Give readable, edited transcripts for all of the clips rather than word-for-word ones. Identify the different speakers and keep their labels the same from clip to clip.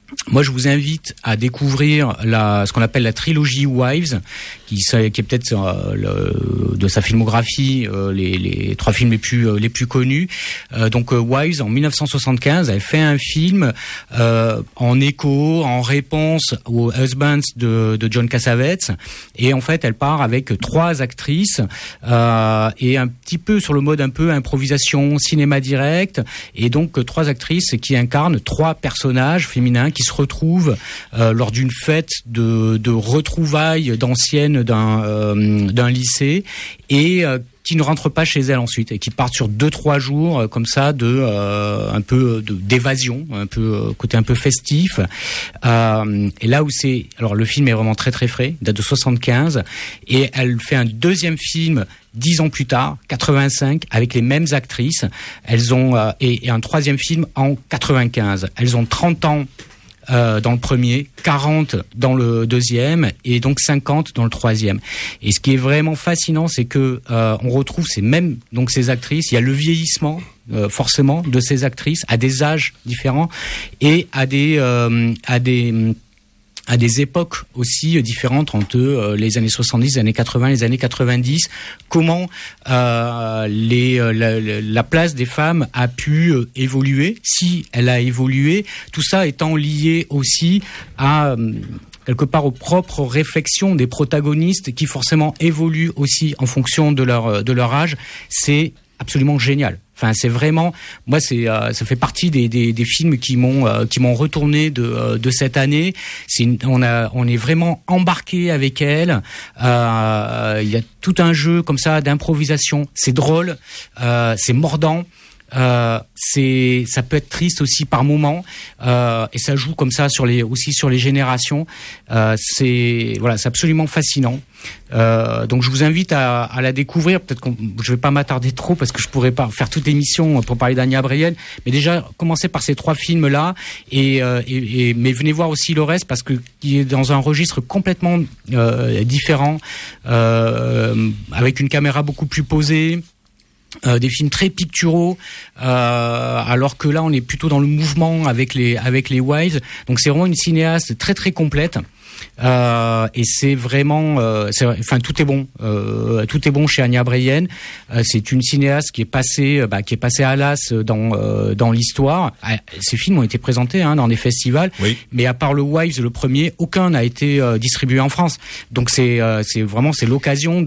Speaker 1: Moi, je vous invite à découvrir ce qu'on appelle la trilogie Wives, qui est peut-être de sa filmographie les 3 films les plus connus. Donc Wives, en 1975, elle fait un film en écho, en réponse aux Husbands de John Cassavetes, et en fait, elle part avec 3 actrices et un petit peu sur le mode un peu improvisation, cinéma direct, et donc 3 actrices qui incarnent 3 personnages féminins qui se retrouvent lors d'une fête de retrouvailles d'anciennes d'un lycée, et qui ne rentrent pas chez elles ensuite, et qui partent sur 2-3 jours comme ça un peu d'évasion, un peu côté un peu festif. Et là où alors le film est vraiment très très frais, date de 75, et elle fait un deuxième film 10 ans plus tard, 85, avec les mêmes actrices. Elles ont et un troisième film en 95. Elles ont 30 ans dans le premier, 40 dans le deuxième, et donc 50 dans le troisième. Et ce qui est vraiment fascinant, c'est que on retrouve ces actrices. Il y a le vieillissement forcément de ces actrices à des âges différents et à des époques aussi différentes entre les années 70, les années 80, les années 90. Comment la place des femmes a pu évoluer, si elle a évolué, tout ça étant lié aussi à quelque part aux propres réflexions des protagonistes qui forcément évoluent aussi en fonction de leur âge. C'est absolument génial. Enfin, c'est vraiment, moi, ça fait partie des films qui m'ont retourné de cette année. On est vraiment embarqué avec elle. Il y a tout un jeu comme ça d'improvisation. C'est drôle, c'est mordant. Ça peut être triste aussi par moments, et ça joue comme ça aussi sur les générations. C'est absolument fascinant. Donc je vous invite à la découvrir. Peut-être que je vais pas m'attarder trop parce que je pourrais pas faire toute l'émission pour parler d'Ania Brienne, mais déjà commencer par ces 3 films là, mais venez voir aussi le reste, parce que il est dans un registre complètement différent, avec une caméra beaucoup plus posée. Des films très picturaux, alors que là on est plutôt dans le mouvement avec les Wives. Donc c'est vraiment une cinéaste très très complète. Et c'est vraiment, tout est bon chez Ania Brienne. C'est une cinéaste qui est passée à l'as dans l'histoire. Ces films ont été présentés dans des festivals, oui. Mais à part le Wives, le premier, aucun n'a été distribué en France. Donc c'est l'occasion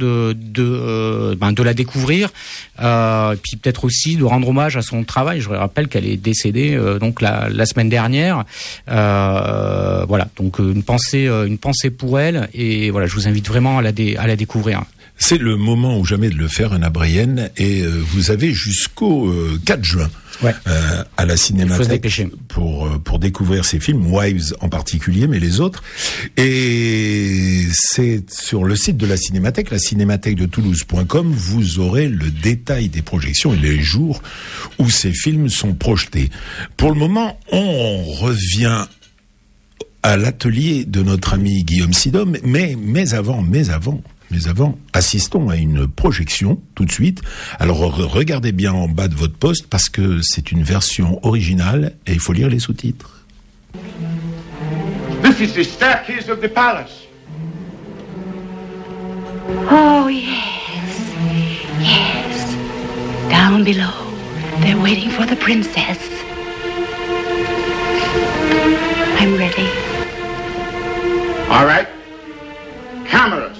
Speaker 1: de la découvrir, et puis peut-être aussi de rendre hommage à son travail. Je rappelle qu'elle est décédée donc la semaine dernière. Voilà, donc une pensée pour elle, et voilà, je vous invite vraiment à la découvrir.
Speaker 2: C'est le moment ou jamais de le faire, Ania Brienne, et vous avez jusqu'au 4 juin à la Cinémathèque pour découvrir ces films, Wives en particulier, mais les autres. Et c'est sur le site de la Cinémathèque, la cinémathèque de Toulouse.com, vous aurez le détail des projections et les jours où ces films sont projetés. Pour le moment, on revient à l'atelier de notre ami Guillaume Sidom, mais avant, assistons à une projection tout de suite. Alors regardez bien en bas de votre poste, parce que c'est une version originale et il faut lire les sous-titres.
Speaker 3: This is the staircase of the palace.
Speaker 4: Oh yes, yes. Down below, they're waiting for the princess. I'm ready.
Speaker 3: All right. Cameras.